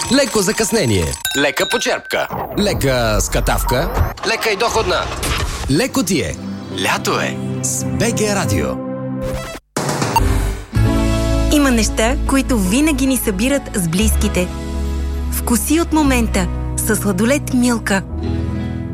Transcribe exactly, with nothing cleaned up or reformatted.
леко закъснение, лека почерпка, лека скатавка, лека и доходна. Леко ти е. Лято е с БГ Радио. Има неща, които винаги ни събират с близките. Вкуси от момента с сладолед Милка.